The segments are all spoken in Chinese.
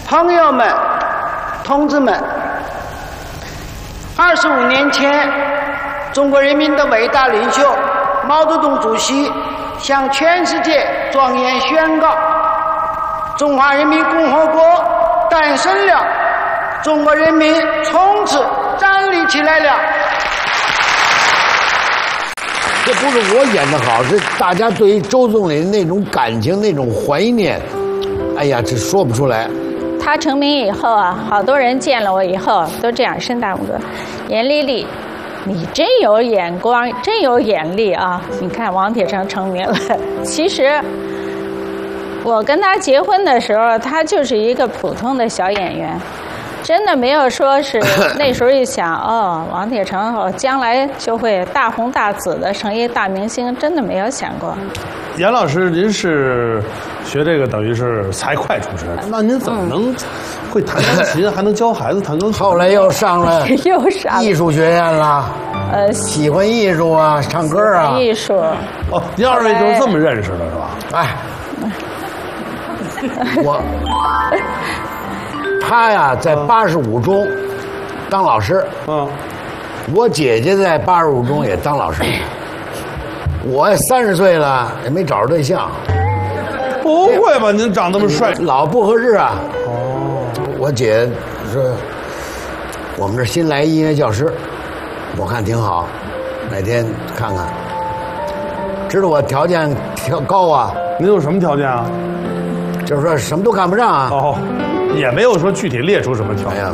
朋友们、同志们，25年前，中国人民的伟大领袖毛泽东主席向全世界庄严宣告：中华人民共和国诞生了，中国人民从此站立起来了。 这不是我演的好，是大家对于周总理的那种感情、那种怀念。哎呀，这说不出来。 他成名以后啊，好多人见了我以后都这样伸大拇哥：“严丽丽，你真有眼光，真有眼力啊！你看王铁成成名了。”其实我跟他结婚的时候，他就是一个普通的小演员。真的没有说是那时候一想哦，王铁成将来就会大红大紫的成一大明星，真的没有想过。 严老师，您是学这个等于是财会出身，那您怎么能会弹钢琴，还能教孩子弹钢琴？ 后来又上了艺术学院了，喜欢艺术啊，唱歌啊， 艺术。 哦，您二位就是这么认识的是吧？ 哎，他呀，在85中当老师。我姐姐在85中也当老师。我30岁了，也没找着对象。 不会吧？您长这么帅， 老不合适啊。我姐说，我们这新来音乐教师，我看挺好，哪天看看。知道我条件高啊。 您有什么条件啊？ 就是说什么都看不上啊。 也没有说具体列出什么条件。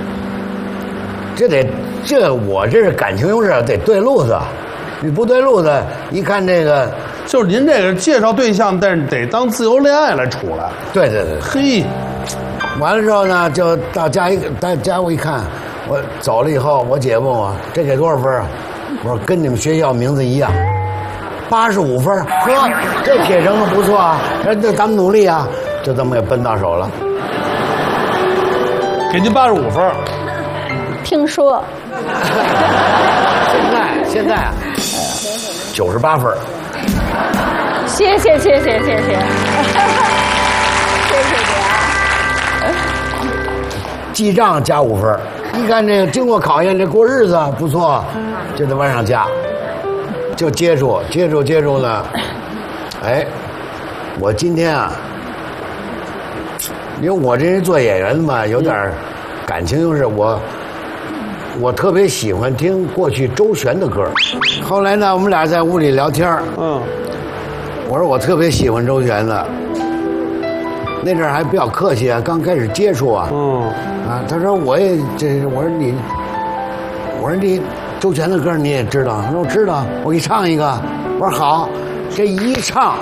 我这是感情用事，得对路子。你不对路子，一看这个， 就是您这个介绍对象，但是得当自由恋爱来处来。 对对对。 嘿， 完了之后呢，就到家我一看，我走了以后，我姐问我这给多少分啊？我说跟你们学校名字一样，85分。呵，这铁成不错啊，那咱们努力啊，就这么给奔到手了。 给您85分。 听说。 现在啊，98分。 谢谢。谢谢你啊。 记账加5分，一看这个经过考验，这过日子不错，就得往上加。就接触呢，哎，我今天啊，因为我这人做演员的嘛，有点感情用事，我特别喜欢听过去周璇的歌。后来呢，我们俩在屋里聊天，我说我特别喜欢周璇的。那阵儿还比较客气啊，刚开始接触啊。他说我也我说你周璇的歌你也知道？他说我知道，我给你唱一个。我说好，这一唱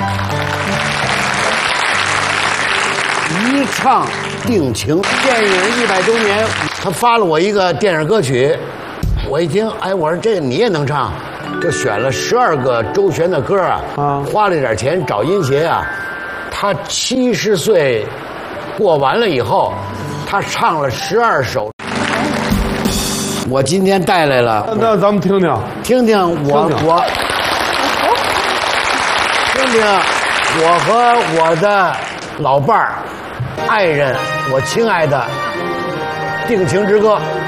定情。电影100周年，他发了我一个电影歌曲，我一听，哎，我说这个你也能唱，就选了12个周璇的歌啊，花了点钱找音协啊，他70岁过完了以后，他唱了12首。我今天带来了， 那咱们听听我和我的老伴儿、爱人，我亲爱的定情之歌。